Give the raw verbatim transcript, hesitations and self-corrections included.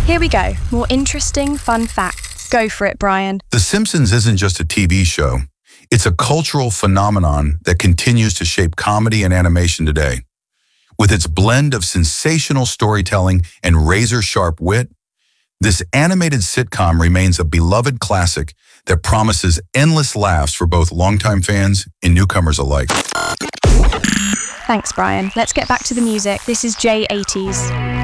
Here we go. More interesting, fun facts. Go for it, Brian. The Simpsons isn't just a T V show. It's a cultural phenomenon that continues to shape comedy and animation today. With its blend of sensational storytelling and razor-sharp wit, this animated sitcom remains a beloved classic that promises endless laughs for both longtime fans and newcomers alike. Thanks, Brian. Let's get back to the music. This is J eighties.